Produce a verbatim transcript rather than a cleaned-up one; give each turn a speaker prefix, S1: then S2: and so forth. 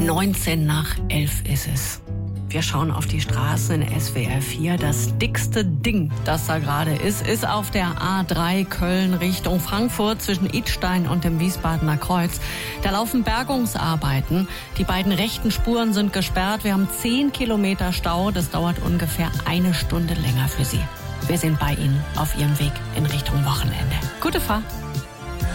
S1: neunzehn nach elf ist es. Wir schauen auf die Straßen in S W R vier. Das dickste Ding, das da gerade ist, ist auf der A drei Köln Richtung Frankfurt zwischen Idstein und dem Wiesbadener Kreuz. Da laufen Bergungsarbeiten. Die beiden rechten Spuren sind gesperrt. Wir haben zehn Kilometer Stau. Das dauert ungefähr eine Stunde länger für Sie. Wir sind bei Ihnen auf Ihrem Weg in Richtung Wochenende. Gute Fahrt.